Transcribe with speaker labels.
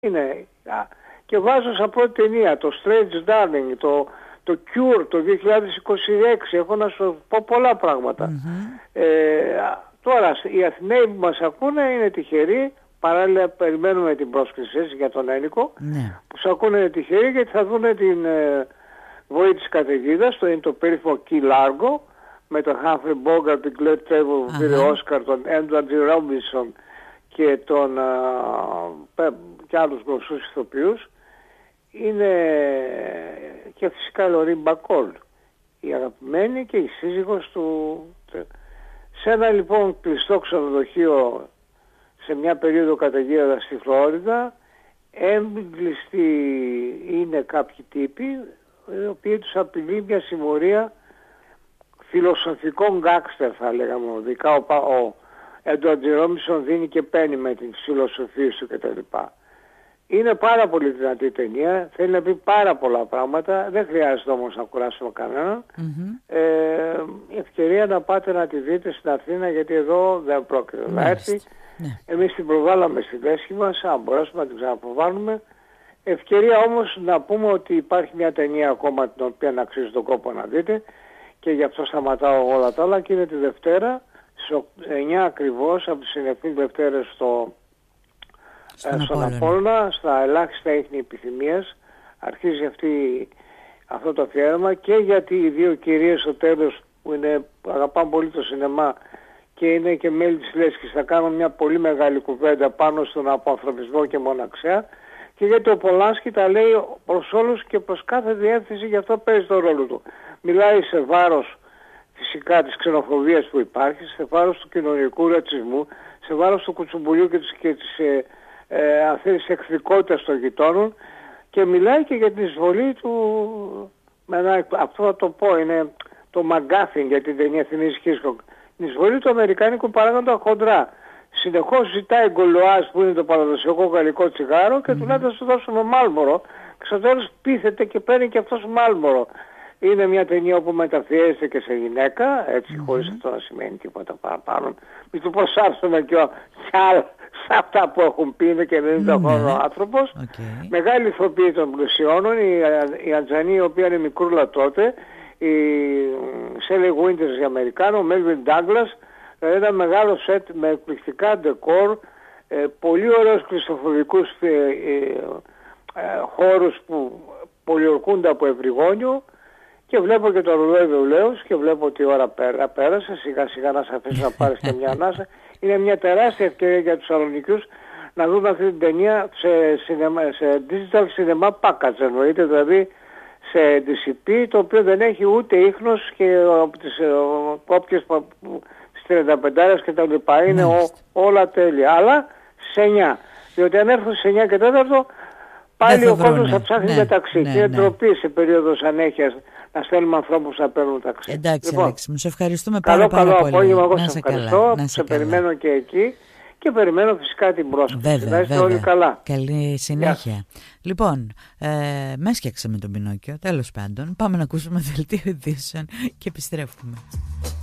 Speaker 1: Είναι. Και βάζω σαν πρώτη ταινία το Strange Darling, το Cure το 2026. Έχω να σου πω πολλά πράγματα. Τώρα οι Αθηναίοι που μας ακούνε είναι τυχεροί. Παράλληλα περιμένουμε την πρόσκληση για τον Ένικο, που σας ακούνε είναι τυχεροί γιατί θα δουν την Βοή της Καταιγίδας, είναι το περίφημο Key Largo, με τον Humphrey Bogart, τον Claire Trevor που πήρε Όσκαρ, τον Edward G. Robinson και και άλλους γνωστούς ηθοποιούς. Είναι και φυσικά η Λορή Μπακόλ, η αγαπημένη και η σύζυγος του. Σε ένα λοιπόν κλειστό ξενοδοχείο σε μια περίοδο καταιγίδας στη Φλόριδα, έγκλειστοι είναι κάποιοι τύποι οι οποίοι τους απειλεί μια συμμορία φιλοσοφικών γκάκστερ, θα λέγαμε. Ειδικά ο Έντουαρντ Τζι Ρόμπινσον δίνει και παίρνει με την φιλοσοφία του κτλ. Είναι πάρα πολύ δυνατή ταινία, θέλει να πει πάρα πολλά πράγματα, δεν χρειάζεται όμως να κουράσουμε κανέναν. Η ευκαιρία να πάτε να τη δείτε στην Αθήνα, γιατί εδώ δεν πρόκειται να έρθει. Εμείς την προβάλαμε στη λέσχη μας, αν μπορέσουμε να την ξαναπροβάλλουμε. Ευκαιρία όμως να πούμε ότι υπάρχει μια ταινία ακόμα την οποία να αξίζει τον κόπο να δείτε, και γι' αυτό σταματάω όλα τα άλλα, και είναι τη Δευτέρα στις 9 ακριβώς από τις συνεχείς Δευτέρες στον Απόλλωνα, στα ελάχιστα ίχνη επιθυμίας. Αρχίζει αυτό το αφιέρωμα, και γιατί οι δύο κυρίες στο τέλος που αγαπάνε πολύ το σινεμά και είναι και μέλη της Λέσχης θα κάνουν μια πολύ μεγάλη κουβέντα πάνω στον αποανθρωπισμό και μοναξιά, και γιατί ο Πολάνσκι τα λέει προς όλους και προς κάθε διεύθυνση, γι' αυτό παίζει τον ρόλο του. Μιλάει σε βάρος φυσικά της ξενοφοβίας που υπάρχει, σε βάρος του κοινωνικού ρατσισμού, σε βάρος του κουτσουμπουλιού και της αυτής εχθρικότητας των γειτόνων, και μιλάει και για την εισβολή του, αυτό θα το πω, είναι το McGuffin για την ταινία Θυμίζει Χίσκοκ, την εισβολή του αμερικάνικου παράγοντα χοντρά. Συνεχώς ζητάει γκολοάζ που είναι το παραδοσιακό γαλλικό τσιγάρο και του λέει να σου δώσουμε Μάλμπορο, και στο τέλος πείθεται και παίρνει και αυτός Μάλμπορο. Είναι μια ταινία όπου μεταφιέζεται και σε γυναίκα, έτσι, χωρίς αυτό να σημαίνει τίποτα παραπάνω. Μην του προσάρθουμε και άλλα σε αυτά που έχουν πει, είναι και 90 χρόνων άνθρωπος. Μεγάλη ηθοποιή των πλουσιώνων, η Αντζανή, η οποία είναι μικρούλα τότε, η Σέλι Γουίντερς η Αμερικάνο, ο Μέλβιν Ντάγκλας, ένα μεγάλο σετ με εκπληκτικά ντεκόρ, πολύ ωραίους κλειστοφοβικούς χώρους που πολιορκούνται από ευρυγόνιο, και βλέπω και το ρολόι βεουλαίους και βλέπω ότι η ώρα πέρασε, σιγά σιγά να σε αφήσω να πάρεις και μια ανάσα. Είναι μια τεράστια ευκαιρία για τους Θεσσαλονικιούς να δούμε αυτή την ταινία σε digital cinema package, εννοείται, δηλαδή σε DCP, το οποίο δεν έχει ούτε ίχνος και από τις όποιες 35 και τα λοιπά. Είναι όλα τέλεια, αλλά σε 9. Διότι αν έρθουν σε 9 και 4, πάλι ο κόσμος θα ψάχνει μεταξύ. Και είναι ντροπή σε περίοδος ανέχειας να στέλνουμε ανθρώπους να παίρνουν ταξί.
Speaker 2: Εντάξει, λοιπόν, Αλέξη, μου σε ευχαριστούμε πάρα πολύ.
Speaker 1: Καλό απόγευμα, εγώ σε ευχαριστώ. Σε περιμένω και εκεί, και περιμένω φυσικά την πρόσκληση. Να είστε όλοι καλά.
Speaker 2: Καλή συνέχεια. Λοιπόν, με έσκιαξε με τον Πινόκιο, τέλος πάντων. Πάμε να ακούσουμε δελτίο ειδήσεων και επιστρέφουμε.